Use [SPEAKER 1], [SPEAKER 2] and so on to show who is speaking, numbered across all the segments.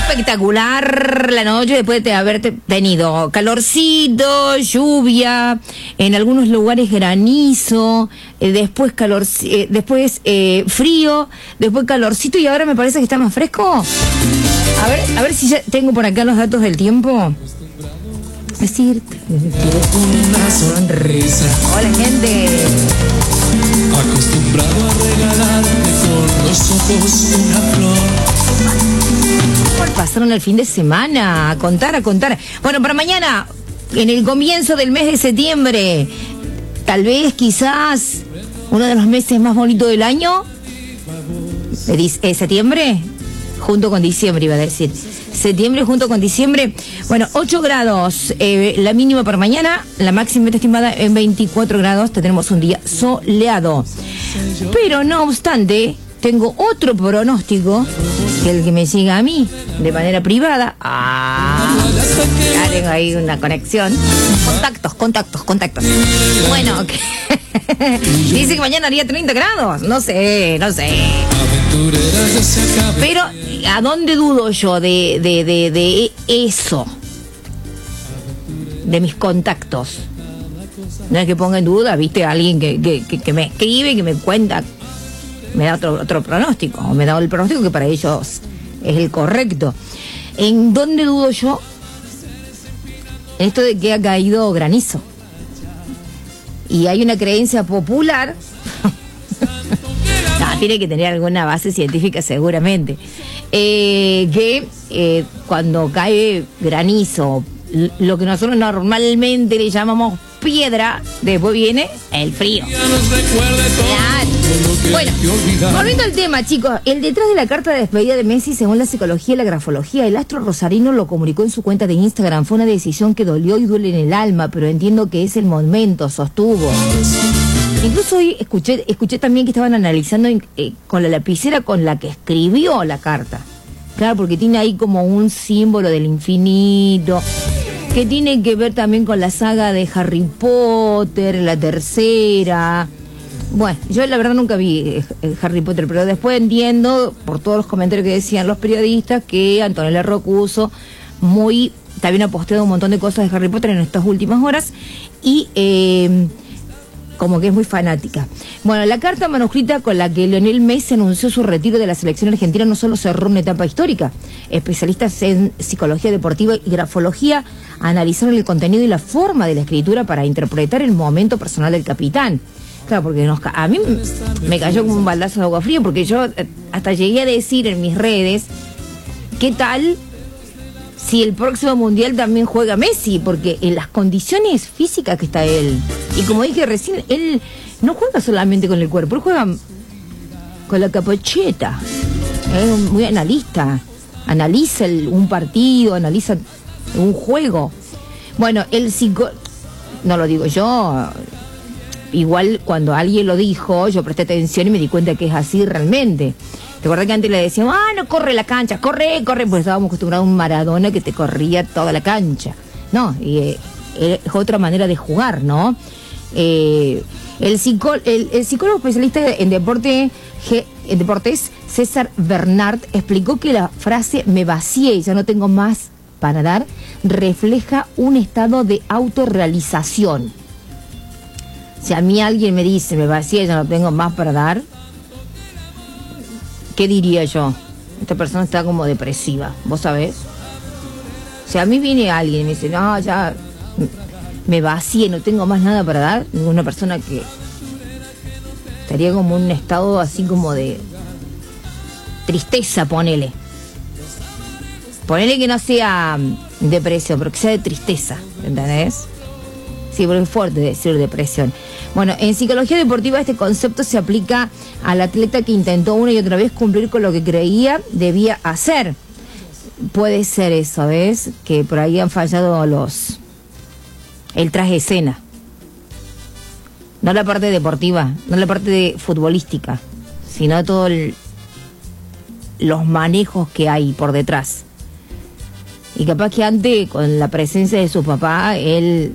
[SPEAKER 1] espectacular la noche después de haberte tenido calorcito, lluvia, en algunos lugares granizo, después después frío, después calorcito y ahora me parece que está más fresco. A ver si ya tengo por acá los datos del tiempo. Decirte una sonrisa. Hola, gente.
[SPEAKER 2] Acostumbrado a regalarme con los ojos una flor.
[SPEAKER 1] ¿Cómo pasaron el fin de semana? A contar. Bueno, para mañana, en el comienzo del mes de septiembre, tal vez, quizás, uno de los meses más bonitos del año. ¿Septiembre? Junto con diciembre, iba a decir. Septiembre junto con diciembre. Bueno, 8 grados la mínima para mañana, la máxima está estimada en 24 grados. Tenemos un día soleado. Pero no obstante, tengo otro pronóstico que el que me siga a mí de manera privada. Ya tengo ahí una conexión. Contactos. Bueno, dice que mañana haría 30 grados. No sé. Pero, ¿a dónde dudo yo de eso? De mis contactos. No es que ponga en duda, viste, a alguien que me escribe, que me cuenta, me da otro pronóstico, o me da el pronóstico que para ellos es el correcto. ¿En dónde dudo yo? Esto de que ha caído granizo. Y hay una creencia popular. No, tiene que tener alguna base científica seguramente. Que cuando cae granizo, lo que nosotros normalmente le llamamos piedra, después viene el frío. Claro. Bueno, volviendo al tema, chicos, el detrás de la carta de despedida de Messi, según la psicología y la grafología, el astro rosarino lo comunicó en su cuenta de Instagram. Fue una decisión que dolió y duele en el alma, pero entiendo que es el momento, sostuvo. Incluso hoy escuché también que estaban analizando con la lapicera con la que escribió la carta. Claro, porque tiene ahí como un símbolo del infinito, que tiene que ver también con la saga de Harry Potter, la tercera. Bueno, yo la verdad nunca vi Harry Potter, pero después entiendo, por todos los comentarios que decían los periodistas, que Antonella Rocuso también ha posteado un montón de cosas de Harry Potter en estas últimas horas, y como que es muy fanática. Bueno, la carta manuscrita con la que Lionel Messi anunció su retiro de la selección argentina no solo cerró una etapa histórica. Especialistas en psicología deportiva y grafología analizaron el contenido y la forma de la escritura para interpretar el momento personal del capitán. Claro, porque a mí me cayó como un baldazo de agua fría, porque yo hasta llegué a decir en mis redes, ¿qué tal si el próximo mundial también juega Messi? Porque en las condiciones físicas que está él, y como dije recién, él no juega solamente con el cuerpo, él juega con la capocheta. Es muy analista, analiza un partido, analiza un juego. Bueno, no lo digo yo, igual cuando alguien lo dijo, yo presté atención y me di cuenta que es así realmente. ¿Te acuerdas que antes le decíamos, no corre la cancha, corre? Pues estábamos acostumbrados a un Maradona que te corría toda la cancha. No, es otra manera de jugar, ¿no? El psicólogo especialista en deportes, César Bernard, explicó que la frase "me vacié y ya no tengo más para dar" refleja un estado de autorrealización. Si a mí alguien me dice "me vacié y ya no tengo más para dar", ¿qué diría yo? Esta persona está como depresiva, ¿vos sabés? Si a mí viene alguien y me dice, no, ya me vacié, no tengo más nada para dar, una persona que estaría como en un estado así como de tristeza, ponele. Ponele que no sea depresión, pero que sea de tristeza, ¿entendés? Sí, porque es fuerte decir depresión. Bueno, en psicología deportiva este concepto se aplica al atleta que intentó una y otra vez cumplir con lo que creía debía hacer. Puede ser eso, ¿ves? Que por ahí han fallado el traje de escena. No la parte deportiva, no la parte futbolística, sino todos los manejos que hay por detrás. Y capaz que antes, con la presencia de su papá, él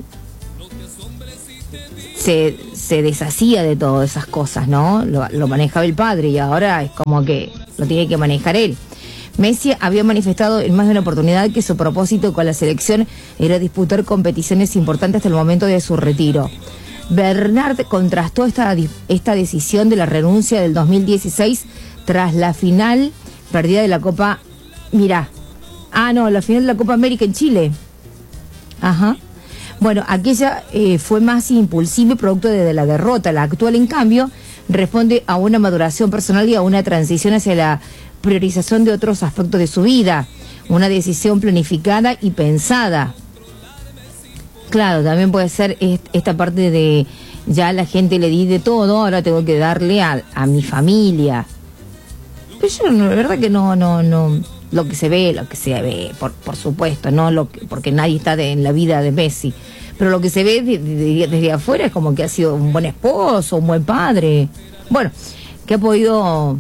[SPEAKER 1] se deshacía de todas esas cosas, ¿no? Lo manejaba el padre y ahora es como que lo tiene que manejar él. Messi había manifestado en más de una oportunidad que su propósito con la selección era disputar competiciones importantes hasta el momento de su retiro. Bernard contrastó esta decisión de la renuncia del 2016 tras la final perdida de la Copa... la final de la Copa América en Chile. Ajá. Bueno, aquella fue más impulsiva y producto de la derrota. La actual, en cambio, responde a una maduración personal y a una transición hacia la priorización de otros aspectos de su vida. Una decisión planificada y pensada. Claro, también puede ser esta parte de ya la gente le di de todo, ahora tengo que darle a mi familia. Pero yo, la verdad que no. Lo que se ve, por supuesto, no porque nadie está en la vida de Messi. Pero lo que se ve desde afuera es como que ha sido un buen esposo, un buen padre. Bueno, que ha podido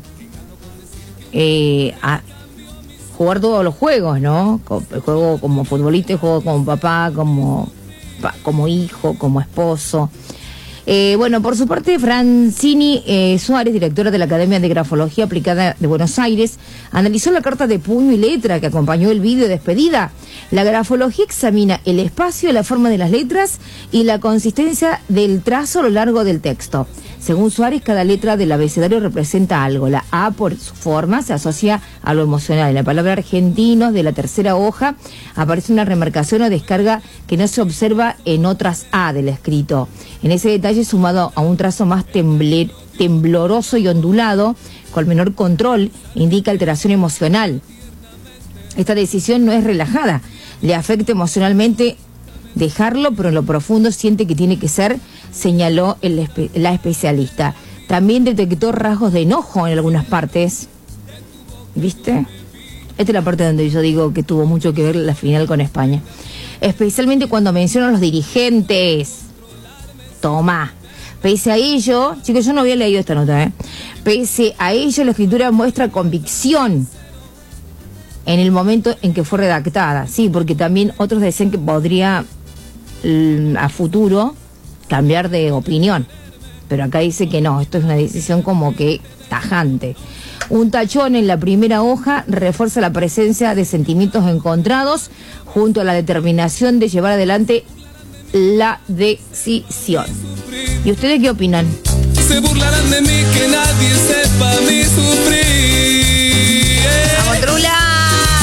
[SPEAKER 1] jugar todos los juegos, ¿no? El juego como futbolista, el juego como papá, como hijo, como esposo. Por su parte, Francini Suárez, directora de la Academia de Grafología Aplicada de Buenos Aires, analizó la carta de puño y letra que acompañó el vídeo de despedida. La grafología examina el espacio, la forma de las letras y la consistencia del trazo a lo largo del texto. Según Suárez, cada letra del abecedario representa algo. La A, por su forma, se asocia a lo emocional. En la palabra argentinos de la tercera hoja aparece una remarcación o descarga que no se observa en otras A del escrito. En ese detalle, sumado a un trazo más tembloroso y ondulado, con menor control, indica alteración emocional. Esta decisión no es relajada. Le afecta emocionalmente dejarlo, pero en lo profundo siente que tiene que ser, señaló la especialista. También detectó rasgos de enojo en algunas partes. ¿Viste? Esta es la parte donde yo digo que tuvo mucho que ver la final con España. Especialmente cuando menciona a los dirigentes. Toma. Pese a ello, chicos, yo no había leído esta nota, Pese a ello, la escritura muestra convicción en el momento en que fue redactada. Sí, porque también otros decían que podría a futuro cambiar de opinión. Pero acá dice que no, esto es una decisión como que tajante. Un tachón en la primera hoja refuerza la presencia de sentimientos encontrados junto a la determinación de llevar adelante la decisión. ¿Y ustedes qué opinan?
[SPEAKER 2] Se burlarán de mí, que nadie sepa mi sufrir.
[SPEAKER 1] ¡Vamos, Trula!